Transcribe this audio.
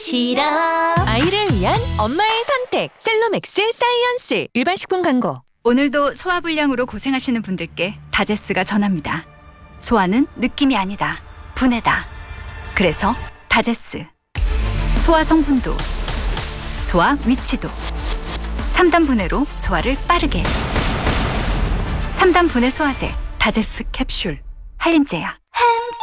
싫어. 아이를 위한 엄마의 선택 셀로맥스 사이언스. 일반 식품 광고. 오늘도 소화불량으로 고생하시는 분들께 다제스가 전합니다. 소화는 느낌이 아니다. 분해다. 그래서 다제스. 소화 성분도, 소화 위치도. 3단 분해로 소화를 빠르게. 3단 분해 소화제 다제스 캡슐. 한림제약.